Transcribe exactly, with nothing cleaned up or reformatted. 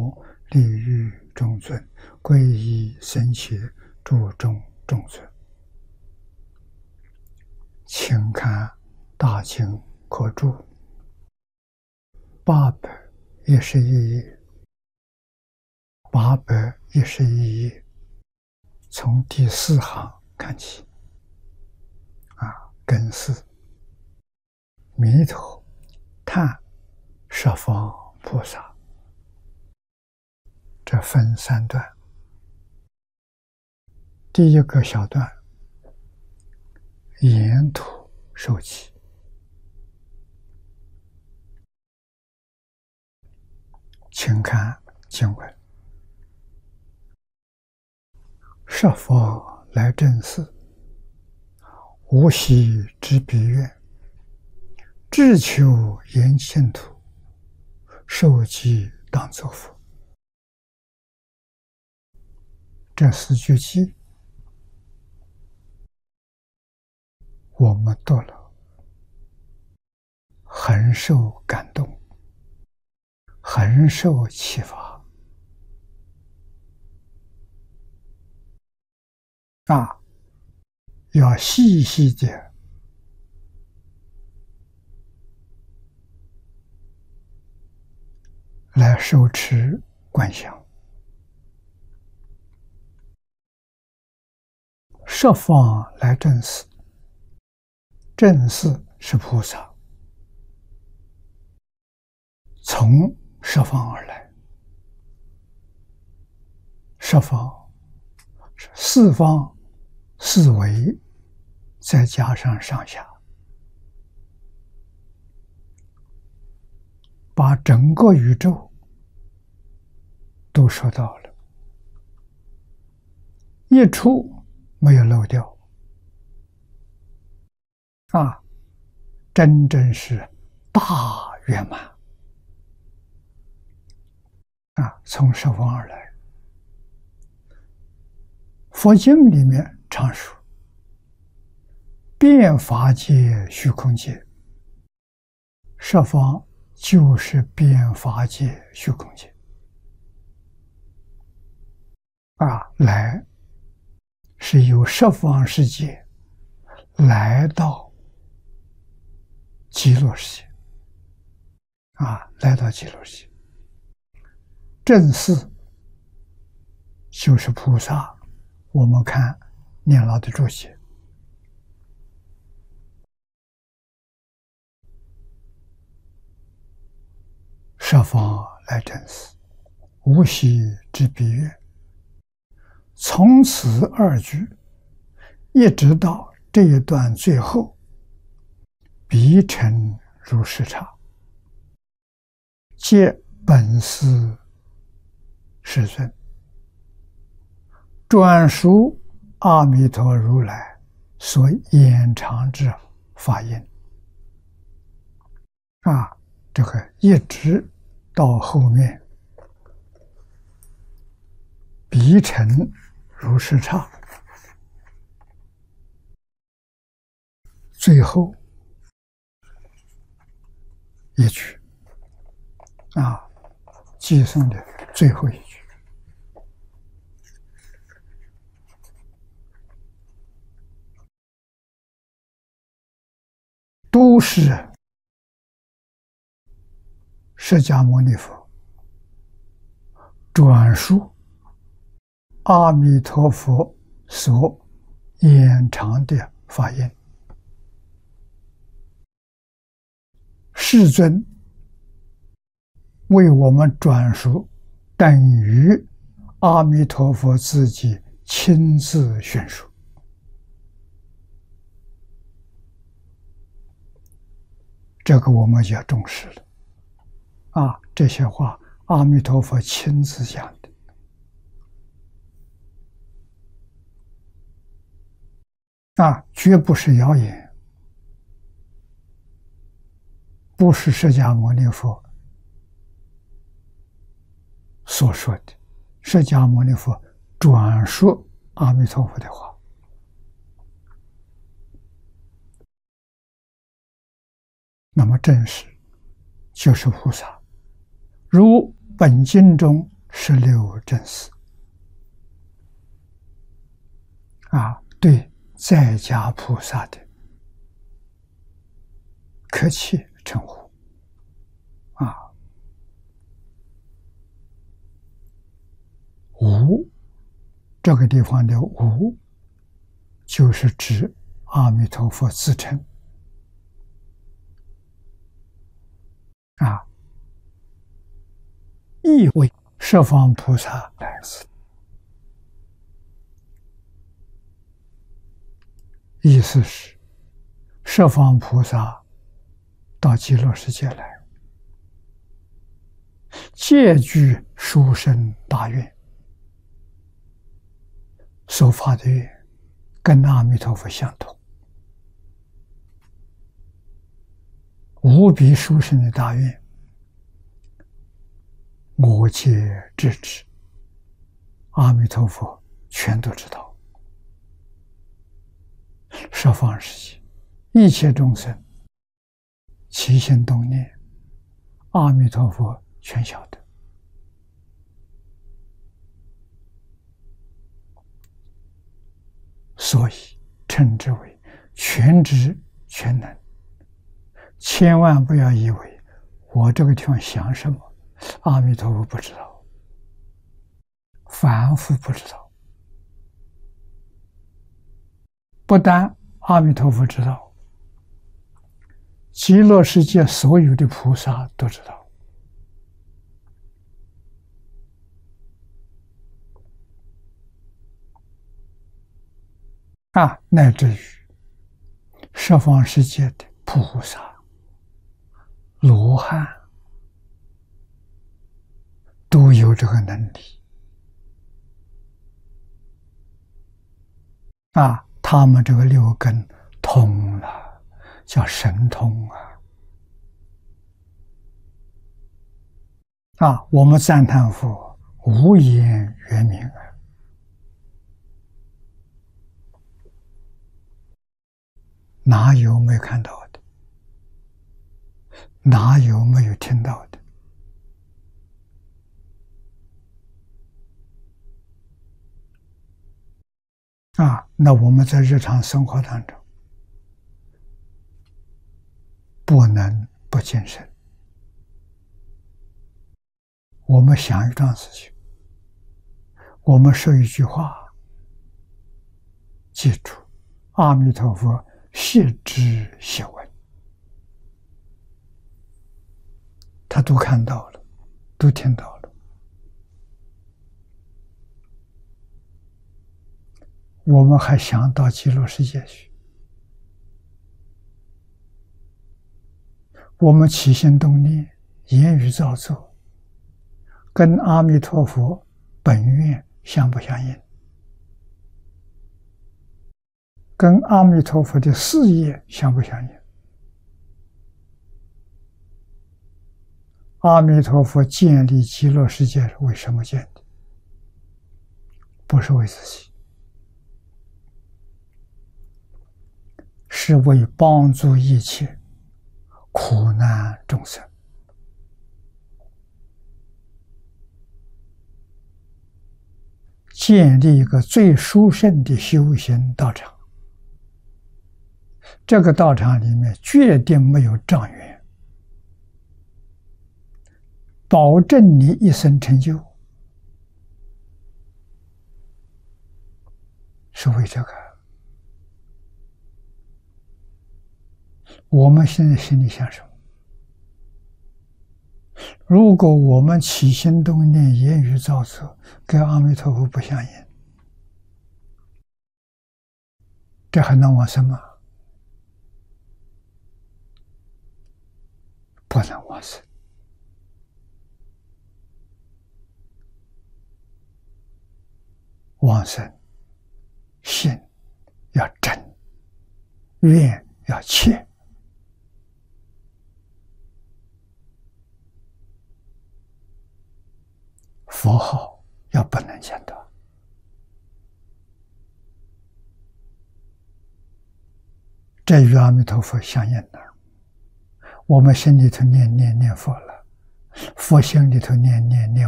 摩，利欲中尊，皈依僧伽，注中中尊。请看大经可注八百一十一页，八百一十一页，从第四行看起。啊，根四，弥陀叹十方菩萨，这分三段。第一个小段，沿途受记。请看经文：十方来正寺，无息之彼愿，志求言净土，受记当作佛。这四句偈，我们读了，很受感动，很受启发。啊，要细细的来受持观想。十方来正寺，正寺是菩萨，从十方而来。十方是四方四维，再加上上下，把整个宇宙都说到了，一处没有漏掉。啊，真正是大圆满。啊，从十方而来。佛经里面常说，遍法界虚空界，十方就是遍法界虚空界。啊，来是由十方世界来到极乐世界。啊，来到极乐世界。正寺就是菩萨。我们看念老的注解，十方来正寺，无息之彼愿。从此二句一直到这一段最后，彼诚如是刹，皆本师世尊转述阿弥陀如来所延长之法音。啊，这个一直到后面，彼诚如是刹，最后一句，啊，寄送的最后一句。都是释迦牟尼佛转述阿弥陀佛所延长的法音。世尊为我们转述，等于阿弥陀佛自己亲自宣说。这个我们要重视了。啊，这些话阿弥陀佛亲自讲的。啊，绝不是谣言，不是释迦牟尼佛所说的，释迦牟尼佛转述阿弥陀佛的话。那么正是就是菩萨，如本经中十六正思啊，对在家菩萨的客气称呼啊。无这个地方的无，就是指阿弥陀佛自称啊，意为十方菩萨来自。意思是十方菩萨到极乐世界来，皆具殊胜大愿，所发的愿跟阿弥陀佛相同，无比殊胜的大愿，我皆知之，阿弥陀佛全都知道。十方世界一切众生起心动念，阿弥陀佛全晓得。所以称之为全知全能。千万不要以为我这个地方想什么，阿弥陀佛不知道，凡夫不知道。不但阿弥陀佛知道，极乐世界所有的菩萨都知道。啊，乃至于十方世界的菩萨、罗汉都有这个能力啊。他们这个六根通了，叫神通啊！啊，我们赞叹佛无言圆明啊！哪有没有看到的？哪有没有听到的？啊，那我们在日常生活当中，不能不谨慎。我们想一桩事情，我们说一句话，记住，阿弥陀佛悉知悉闻，他都看到了，都听到了。我们还想到极乐世界去，我们起心动念、言语造作，跟阿弥陀佛本愿相不相应？跟阿弥陀佛的事业相不相应？阿弥陀佛建立极乐世界是为什么建的？不是为自己，是为帮助一切苦难众生。建立一个最殊胜的修行道场，这个道场里面决定没有障缘，保证你一生成就，是为这个。我们现在心里想什么？如果我们起心动念、言语造作跟阿弥陀佛不相应，这还能往生吗？不能往生。往生心要真，愿要切，佛号要不能间断。这与阿弥陀佛相应的，我们心里头念念念佛了，佛心里头念念念